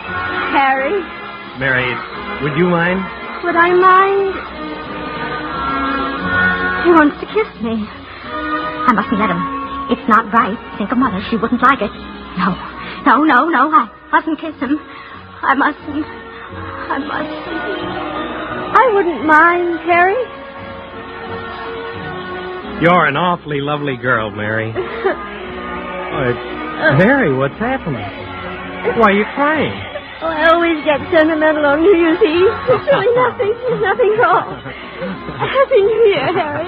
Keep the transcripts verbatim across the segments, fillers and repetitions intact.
Harry. Mary, would you mind? Would I mind? He wants to kiss me. I mustn't let him. It's not right. Think of Mother. She wouldn't like it. No. No, no, no. I mustn't kiss him. I mustn't. I mustn't. I wouldn't mind, Harry. You're an awfully lovely girl, Mary. Oh, it's... Mary, what's happening? Why are you crying? Oh, I always get sentimental on New Year's Eve. There's really nothing. There's nothing wrong. Happy New Year, Harry.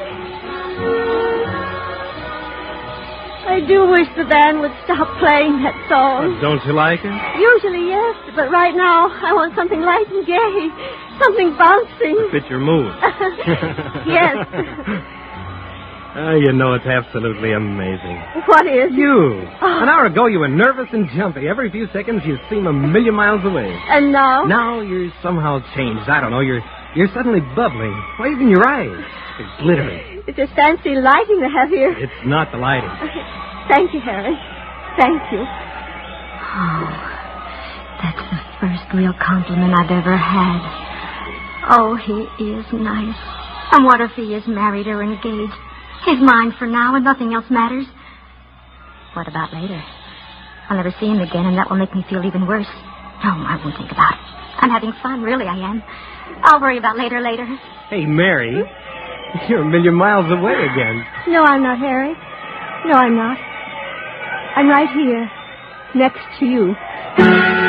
I do wish the band would stop playing that song. Uh, don't you like it? Usually, yes, but right now I want something light and gay. Something bouncing. To fit your mood. Yes. Uh, you know, it's absolutely amazing. What is? You. Oh. An hour ago, you were nervous and jumpy. Every few seconds, you seem a million miles away. And now? Now you're somehow changed. I don't know. You're you're suddenly bubbling. Why, even your eyes. They're glittering. It's this fancy lighting they have here. It's not the lighting. Thank you, Harry. Thank you. Oh, that's the first real compliment I've ever had. Oh, he is nice. And what if he is married or engaged? He's mine for now, and nothing else matters. What about later? I'll never see him again, and that will make me feel even worse. No, I won't think about it. I'm having fun, really, I am. I'll worry about later, later. Hey, Mary, you're a million miles away again. No, I'm not, Harry. No, I'm not. I'm right here, next to you.